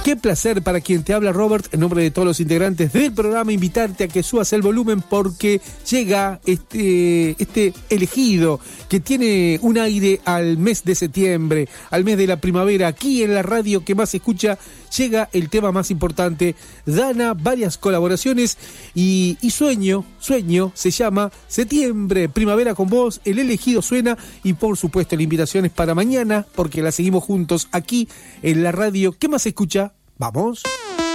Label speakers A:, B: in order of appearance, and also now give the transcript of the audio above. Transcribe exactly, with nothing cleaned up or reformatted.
A: Qué placer para quien te habla, Robert, en nombre de todos los integrantes del programa, invitarte a que subas el volumen porque llega este, este elegido que tiene un aire al mes de septiembre, al mes de la primavera. Aquí en la radio que más se escucha llega el tema más importante. Dana, varias colaboraciones y, y sueño, sueño, se llama Septiembre, Primavera con vos. El elegido suena y por supuesto la invitación es para mañana porque la seguimos juntos aquí en la radio que más se escucha. ¡Vamos!